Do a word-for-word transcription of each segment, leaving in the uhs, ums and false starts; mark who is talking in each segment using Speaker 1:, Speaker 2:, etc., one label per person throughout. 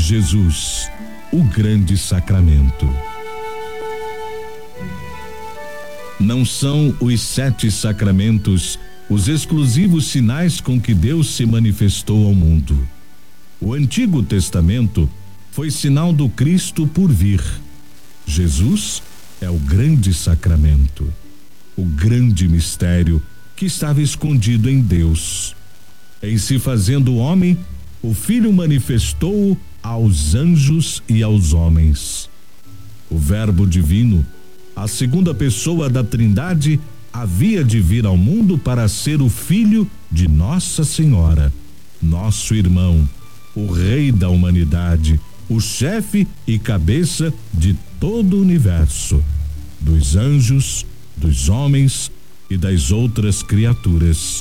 Speaker 1: Jesus, o grande sacramento. Não são os sete sacramentos os exclusivos sinais com que Deus se manifestou ao mundo. O Antigo Testamento foi sinal do Cristo por vir. Jesus é o grande sacramento, o grande mistério que estava escondido em Deus. Em se fazendo homem, o Filho manifestou-o aos anjos e aos homens. O Verbo divino, a segunda pessoa da Trindade, havia de vir ao mundo para ser o filho de Nossa Senhora, nosso irmão, o Rei da humanidade, o chefe e cabeça de todo o universo, dos anjos, dos homens e das outras criaturas.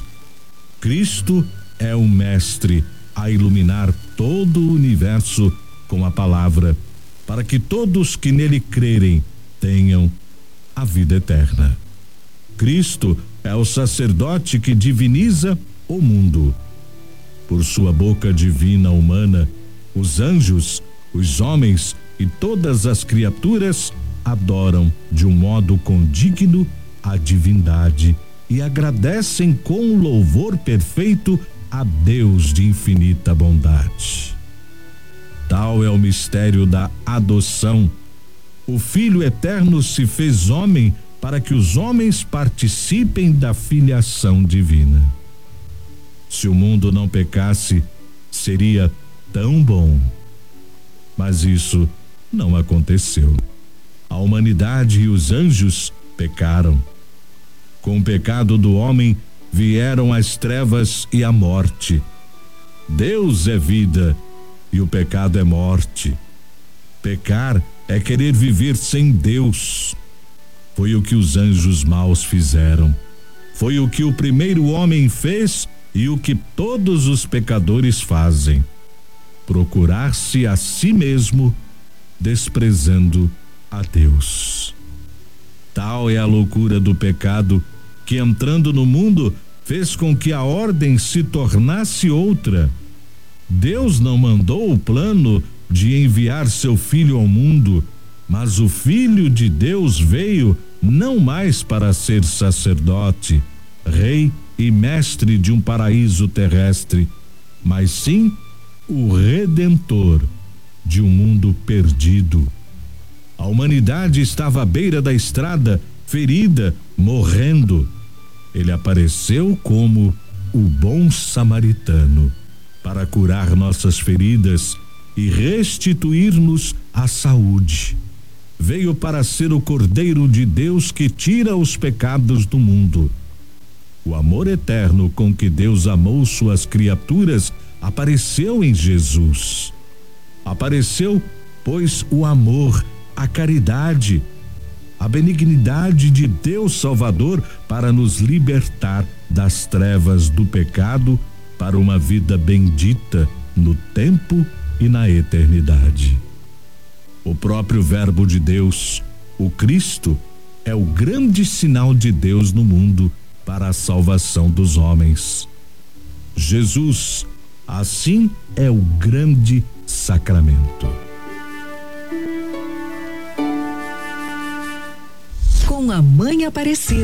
Speaker 1: Cristo é o Mestre a iluminar todo o universo com a palavra, para que todos que nele crerem tenham a vida eterna. Cristo é o sacerdote que diviniza o mundo. Por sua boca divina humana, os anjos, os homens e todas as criaturas adoram de um modo condigno a divindade e agradecem com louvor perfeito a Deus de infinita bondade. Tal é o mistério da adoção. O Filho eterno se fez homem para que os homens participem da filiação divina. Se o mundo não pecasse, seria tão bom. Mas isso não aconteceu. A humanidade e os anjos pecaram. Com o pecado do homem vieram as trevas e a morte. Deus é vida e o pecado é morte. Pecar é querer viver sem Deus. Foi o que os anjos maus fizeram. Foi o que o primeiro homem fez e o que todos os pecadores fazem. Procurar-se a si mesmo, desprezando a Deus. Tal é a loucura do pecado que, entrando no mundo, fez com que a ordem se tornasse outra. Deus não mandou o plano de enviar seu Filho ao mundo, mas o Filho de Deus veio não mais para ser sacerdote, rei e mestre de um paraíso terrestre, mas sim o Redentor de um mundo perdido. A humanidade estava à beira da estrada, ferida, morrendo. Ele apareceu como o bom samaritano para curar nossas feridas e restituir-nos a saúde. Veio para ser o Cordeiro de Deus que tira os pecados do mundo. O amor eterno com que Deus amou suas criaturas apareceu em Jesus. Apareceu, pois, o amor, a caridade, a benignidade de Deus Salvador para nos libertar das trevas do pecado para uma vida bendita no tempo e na eternidade. O próprio Verbo de Deus, o Cristo, é o grande sinal de Deus no mundo para a salvação dos homens. Jesus, assim, é o grande sacramento.
Speaker 2: Com a Mãe Aparecida.